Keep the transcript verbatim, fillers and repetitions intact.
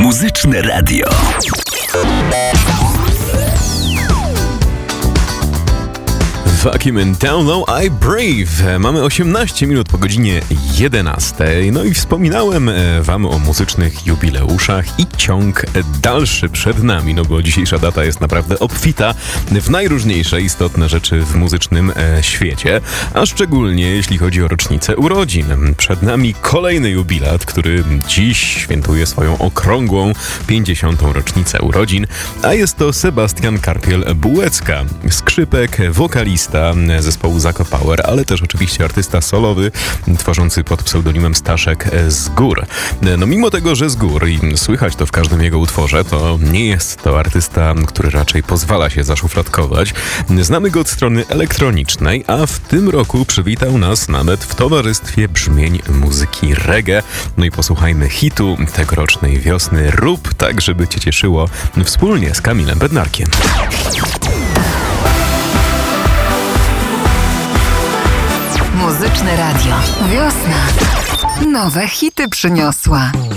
Muzyczne radio. Vacuum and Down Low, I Brave. Mamy osiemnaście minut po godzinie jedenastej. No i wspominałem wam o muzycznych jubileuszach i ciąg dalszy przed nami, no bo dzisiejsza data jest naprawdę obfita w najróżniejsze istotne rzeczy w muzycznym świecie, a szczególnie jeśli chodzi o rocznicę urodzin. Przed nami kolejny jubilat, który dziś świętuje swoją okrągłą pięćdziesiątą rocznicę urodzin, a jest to Sebastian Karpiel-Bułecka, skrzypek, wokalista zespołu Zako Power, ale też oczywiście artysta solowy, tworzący pod pseudonimem Staszek z Gór. No mimo tego, że z gór i słychać to w każdym jego utworze, to nie jest to artysta, który raczej pozwala się zaszufladkować. Znamy go od strony elektronicznej, a w tym roku przywitał nas nawet w towarzystwie brzmień muzyki reggae. No i posłuchajmy hitu tegorocznej wiosny Rób tak, żeby cię cieszyło, wspólnie z Kamilem Bednarkiem. Muzyczne radio. Wiosna nowe hity przyniosła.